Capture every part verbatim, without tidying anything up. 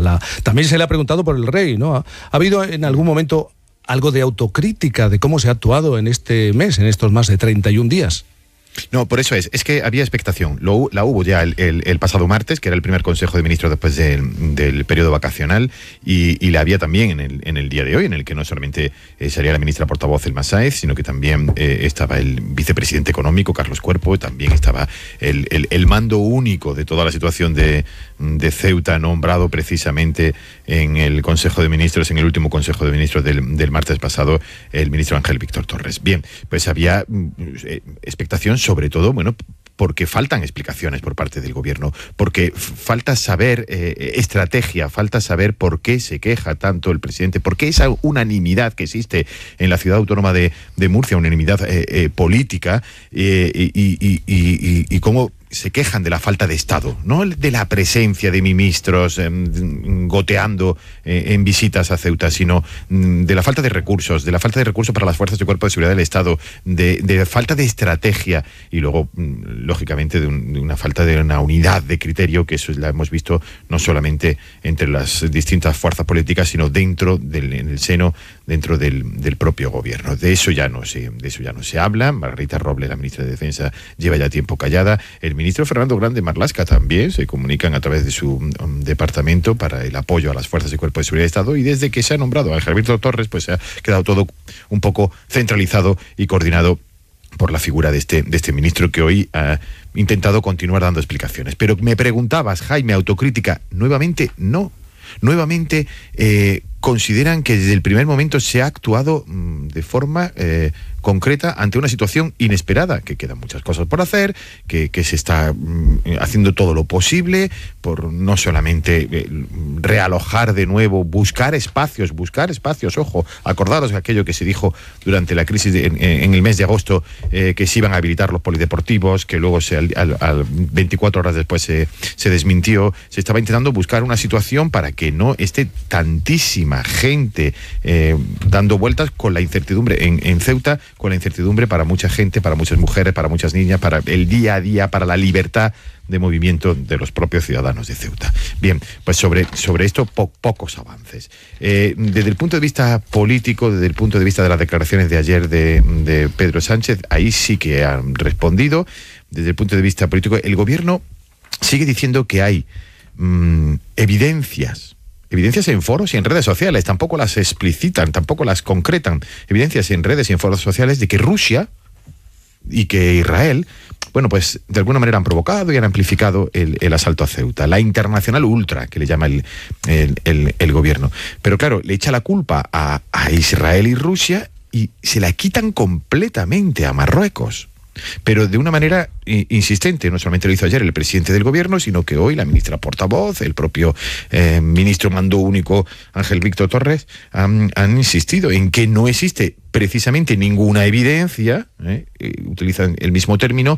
La... También se le ha preguntado por el rey, ¿no? ¿Ha, ha habido en algún momento algo de autocrítica de cómo se ha actuado en este mes, en estos más de treinta y un días? No, por eso es, es que había expectación. Lo, la hubo ya el, el, el pasado martes, que era el primer Consejo de Ministros después de, del periodo vacacional, y, y la había también en el, en el día de hoy, en el que no solamente eh, salía la ministra portavoz Elma Sáez, sino que también eh, estaba el vicepresidente económico, Carlos Cuerpo, también estaba el, el, el mando único de toda la situación de, de Ceuta, nombrado precisamente en el Consejo de Ministros, en el último Consejo de Ministros del, del martes pasado, el ministro Ángel Víctor Torres. Bien, pues había eh, expectación, sobre todo, bueno, porque faltan explicaciones por parte del gobierno, porque falta saber eh, estrategia, falta saber por qué se queja tanto el presidente, por qué esa unanimidad que existe en la ciudad autónoma de, de Murcia, unanimidad eh, eh, política, eh, y, y, y, y, y cómo se quejan de la falta de Estado, no de la presencia de ministros eh, goteando eh, en visitas a Ceuta, sino de la falta de recursos, de la falta de recursos para las fuerzas y cuerpos de seguridad del Estado, de, de falta de estrategia y luego, lógicamente, de, un, de una falta de una unidad de criterio, que eso la hemos visto no solamente entre las distintas fuerzas políticas, sino dentro del en el seno, dentro del, del propio gobierno. De eso ya no se, de eso ya no se habla. Margarita Robles, la ministra de Defensa, lleva ya tiempo callada. El ministro Fernando Grande Marlaska también se comunican a través de su um, departamento para el apoyo a las fuerzas y cuerpos de seguridad del Estado, y desde que se ha nombrado a Ángel Víctor Torres, pues se ha quedado todo un poco centralizado y coordinado por la figura de este, de este ministro, que hoy ha intentado continuar dando explicaciones. Pero me preguntabas, Jaime, autocrítica, nuevamente no. Nuevamente eh, consideran que desde el primer momento se ha actuado mmm, de forma eh, concreta ante una situación inesperada, que quedan muchas cosas por hacer, que, que se está mmm, haciendo todo lo posible por no solamente eh, realojar de nuevo, buscar espacios, buscar espacios, ojo, acordaros de aquello que se dijo durante la crisis de, en, en el mes de agosto, eh, que se iban a habilitar los polideportivos, que luego se, al, al, al veinticuatro horas después se, se desmintió. Se estaba intentando buscar una situación para que no esté tantísima gente eh, dando vueltas con la incertidumbre en, en Ceuta, con la incertidumbre para mucha gente, para muchas mujeres, para muchas niñas, para el día a día, para la libertad de movimiento de los propios ciudadanos de Ceuta. Bien, pues sobre, sobre esto po pocos avances. Eh, desde el punto de vista político, desde el punto de vista de las declaraciones de ayer de, de Pedro Sánchez, ahí sí que han respondido. Desde el punto de vista político, el gobierno sigue diciendo que hay mmm, evidencias, Evidencias en foros y en redes sociales, tampoco las explicitan, tampoco las concretan. Evidencias en redes y en foros sociales de que Rusia y que Israel, bueno, pues de alguna manera han provocado y han amplificado el, el asalto a Ceuta. La internacional ultra, que le llama el, el, el, el gobierno. Pero claro, le echa la culpa a, a Israel y Rusia y se la quitan completamente a Marruecos. Pero de una manera insistente. No solamente lo hizo ayer el presidente del gobierno, sino que hoy la ministra portavoz, el propio eh, ministro mando único Ángel Víctor Torres han, han insistido en que no existe precisamente ninguna evidencia, eh, utilizan el mismo término,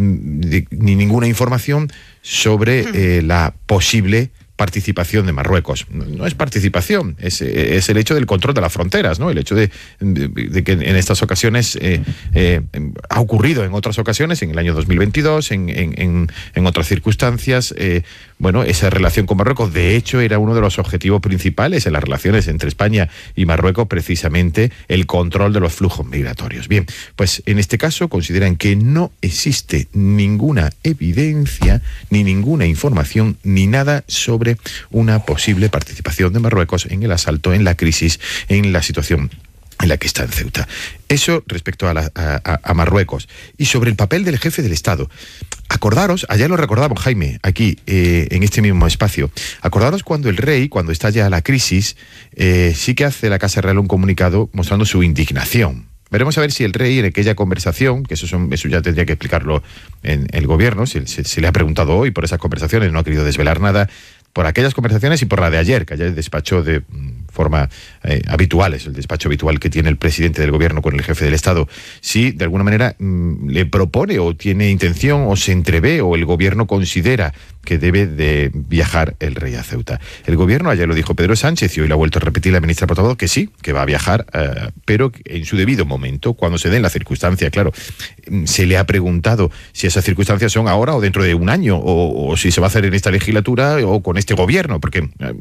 de, ni ninguna información sobre eh, la posible participación de Marruecos. No, no es participación, es, es el hecho del control de las fronteras, ¿no? El hecho de, de, de que en estas ocasiones eh, eh, ha ocurrido en otras ocasiones, en el año dos mil veintidós, en, en, en otras circunstancias, eh, bueno, esa relación con Marruecos, de hecho, era uno de los objetivos principales en las relaciones entre España y Marruecos, precisamente el control de los flujos migratorios. Bien, pues en este caso consideran que no existe ninguna evidencia, ni ninguna información, ni nada sobre una posible participación de Marruecos en el asalto, en la crisis, en la situación en la que está en Ceuta. Eso respecto a, la, a, a Marruecos. Y sobre el papel del jefe del Estado. Acordaros, ayer lo recordamos, Jaime, aquí, eh, en este mismo espacio, acordaros cuando el rey, cuando estalla la crisis, eh, sí que hace la Casa Real un comunicado mostrando su indignación. Veremos a ver si el rey en aquella conversación, que eso, son, eso ya tendría que explicarlo en el gobierno, se, se, se le ha preguntado hoy por esas conversaciones, no ha querido desvelar nada, por aquellas conversaciones y por la de ayer, que ayer despachó de forma eh, habitual, es el despacho habitual que tiene el presidente del gobierno con el jefe del Estado. Si de alguna manera mmm, le propone o tiene intención o se entrevé o el gobierno considera que debe de viajar el rey a Ceuta. El gobierno, ayer lo dijo Pedro Sánchez y hoy lo ha vuelto a repetir la ministra portavoz, que sí, que va a viajar, uh, pero en su debido momento, cuando se den la circunstancia, claro. Se le ha preguntado si esas circunstancias son ahora o dentro de un año, o, o si se va a hacer en esta legislatura o con este gobierno, porque